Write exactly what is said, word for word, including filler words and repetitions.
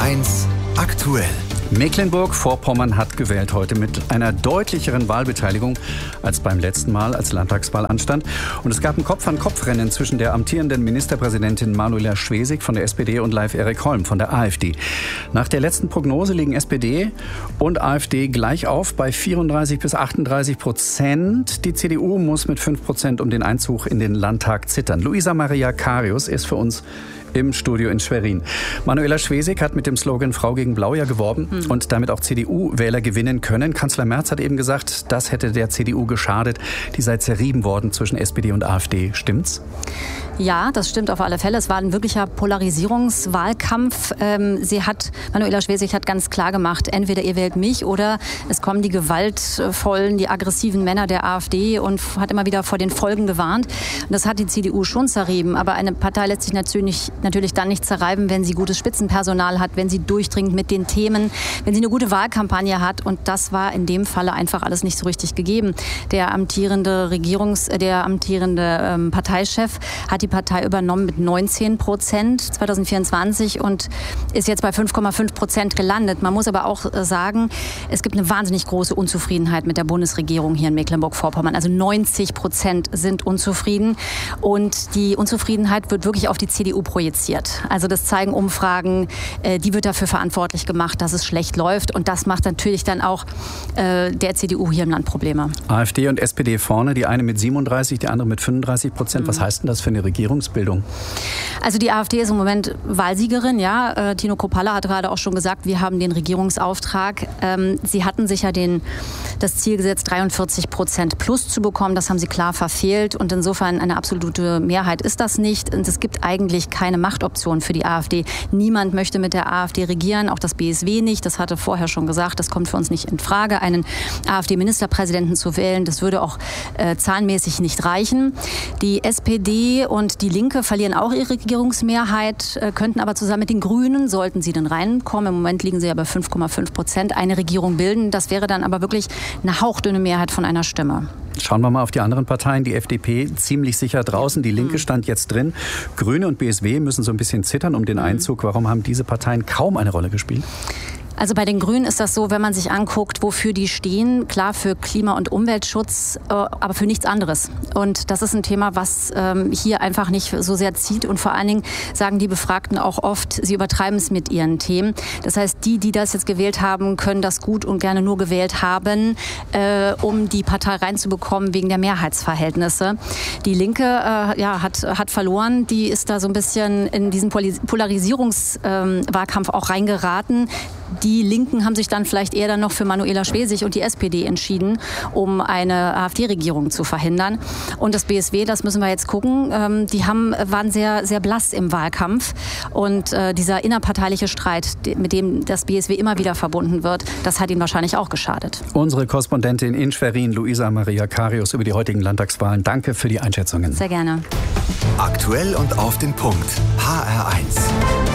eins aktuell. Mecklenburg-Vorpommern hat gewählt heute mit einer deutlicheren Wahlbeteiligung als beim letzten Mal, als Landtagswahl anstand. Und es gab ein Kopf-an-Kopf-Rennen zwischen der amtierenden Ministerpräsidentin Manuela Schwesig von der S P D und Leif Erik Holm von der AfD. Nach der letzten Prognose liegen S P D und AfD gleich auf bei vierunddreißig bis achtunddreißig Prozent. Die C D U muss mit fünf Prozent um den Einzug in den Landtag zittern. Luisa Maria Karius ist für uns im Studio in Schwerin. Manuela Schwesig hat mit dem Slogan Frau gegen Blau ja geworben hm. und damit auch C D U-Wähler gewinnen können. Kanzler Merz hat eben gesagt, das hätte der C D U geschadet. Die sei zerrieben worden zwischen S P D und AfD. Stimmt's? Ja, das stimmt auf alle Fälle. Es war ein wirklicher Polarisierungswahlkampf. Ähm, sie hat, Manuela Schwesig hat ganz klar gemacht, entweder ihr wählt mich oder es kommen die gewaltvollen, die aggressiven Männer der AfD, und hat immer wieder vor den Folgen gewarnt. Und das hat die C D U schon zerrieben. Aber eine Partei lässt sich natürlich, natürlich dann nicht zerreiben, wenn sie gutes Spitzenpersonal hat, wenn sie durchdringt mit den Themen, wenn sie eine gute Wahlkampagne hat. Und das war in dem Falle einfach alles nicht so richtig gegeben. Der amtierende Regierungs-, der amtierende ähm, Parteichef hat die Partei übernommen mit neunzehn Prozent zwanzig vierundzwanzig und ist jetzt bei fünf Komma fünf Prozent gelandet. Man muss aber auch sagen, es gibt eine wahnsinnig große Unzufriedenheit mit der Bundesregierung hier in Mecklenburg-Vorpommern. Also neunzig Prozent sind unzufrieden und die Unzufriedenheit wird wirklich auf die C D U projiziert. Also das zeigen Umfragen, die wird dafür verantwortlich gemacht, dass es schlecht läuft, und das macht natürlich dann auch äh, der C D U hier im Land Probleme. AfD und S P D vorne, die eine mit siebenunddreißig, die andere mit fünfunddreißig Prozent. Mhm. Was heißt denn das für eine Regierungsbildung? Also die AfD ist im Moment Wahlsiegerin, ja. Äh, Tino Kropalla hat gerade auch schon gesagt, wir haben den Regierungsauftrag. Ähm, sie hatten sich ja den, das Ziel gesetzt, dreiundvierzig Prozent plus zu bekommen. Das haben sie klar verfehlt, und insofern eine absolute Mehrheit ist das nicht. Und es gibt eigentlich keine Machtoption für die AfD. Niemand möchte mit der AfD regieren, auch das B S W nicht. Das hatte vorher schon gesagt, das kommt für uns nicht in Frage, einen AfD-Ministerpräsidenten zu wählen. Das würde auch äh, zahlenmäßig nicht reichen. Die S P D und die Linke verlieren auch ihre Regierungsmehrheit, äh, könnten aber zusammen mit den Grünen, sollten sie denn reinkommen, im Moment liegen sie ja bei fünf Komma fünf Prozent, eine Regierung bilden. Das wäre dann aber wirklich eine hauchdünne Mehrheit von einer Stimme. Schauen wir mal auf die anderen Parteien. Die F D P ziemlich sicher draußen, die Linke stand jetzt drin. Grüne und B S W müssen so ein bisschen zittern um den Einzug. Warum haben diese Parteien kaum eine Rolle gespielt? Also bei den Grünen ist das so, wenn man sich anguckt, wofür die stehen, klar für Klima- und Umweltschutz, aber für nichts anderes. Und das ist ein Thema, was ähm, hier einfach nicht so sehr zieht. Und vor allen Dingen sagen die Befragten auch oft, sie übertreiben es mit ihren Themen. Das heißt, die, die das jetzt gewählt haben, können das gut und gerne nur gewählt haben, äh, um die Partei reinzubekommen wegen der Mehrheitsverhältnisse. Die Linke äh, ja, hat, hat verloren. Die ist da so ein bisschen in diesen Polarisierungswahlkampf ähm, auch reingeraten. Die Linken haben sich dann vielleicht eher dann noch für Manuela Schwesig und die S P D entschieden, um eine AfD-Regierung zu verhindern. Und das B S W, das müssen wir jetzt gucken, ähm, die haben, waren sehr, sehr blass im Wahlkampf. Und äh, dieser innerparteiliche Streit, mit dem das B S W immer wieder verbunden wird, das hat ihnen wahrscheinlich auch geschadet. Unsere Korrespondentin in Schwerin, Luisa Maria Karius, über die heutigen Landtagswahlen. Danke für die Einschätzungen. Sehr gerne. Aktuell und auf den Punkt. H R eins.